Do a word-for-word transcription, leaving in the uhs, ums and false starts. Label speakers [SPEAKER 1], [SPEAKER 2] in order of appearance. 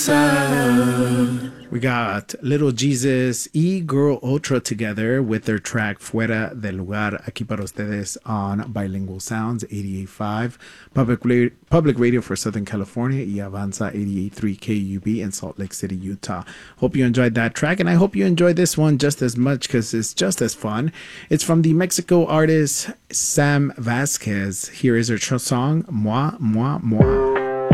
[SPEAKER 1] We got Little Jesus y Girl Ultra together with their track Fuera del Lugar, aquí para ustedes on Bilingual Sounds eighty-eight point five, public, ra- public radio for Southern California, y Avanza eighty-eight point three K U B in Salt Lake City, Utah. Hope you enjoyed that track, and I hope you enjoyed this one just as much because it's just as fun. It's from the Mexico artist Sam Vasquez. Here is her song, Moi, Moi, Moi.